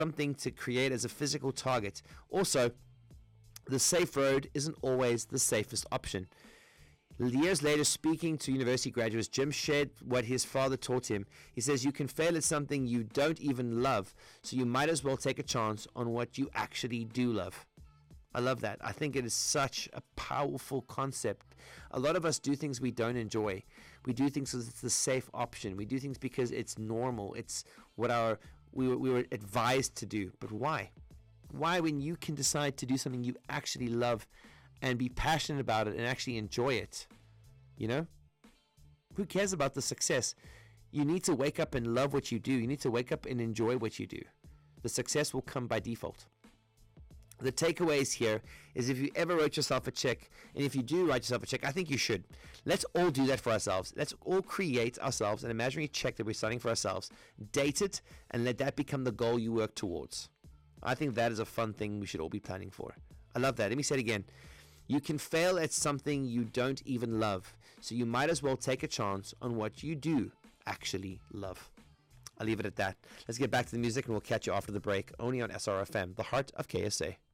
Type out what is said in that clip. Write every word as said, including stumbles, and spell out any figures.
something to create as a physical target. Also, the safe road isn't always the safest option. Years later, speaking to university graduates, Jim shared what his father taught him. He says, you can fail at something you don't even love, so you might as well take a chance on what you actually do love. I love that. I think it is such a powerful concept. A lot of us do things we don't enjoy. We do things because it's the safe option. We do things because it's normal. It's what our we were, we were advised to do. But why? Why, when you can decide to do something you actually love and be passionate about it and actually enjoy it? You know? Who cares about the success? You need to wake up and love what you do. You need to wake up and enjoy what you do. The success will come by default. The takeaways here is, if you ever wrote yourself a check, and if you do write yourself a check, I think you should. Let's all do that for ourselves. Let's all create ourselves an imaginary check that we're signing for ourselves, date it, and let that become the goal you work towards. I think that is a fun thing we should all be planning for. I love that. Let me say it again. You can fail at something you don't even love, so you might as well take a chance on what you do actually love. I'll leave it at that. Let's get back to the music, and we'll catch you after the break, only on S R F M, the heart of K S A.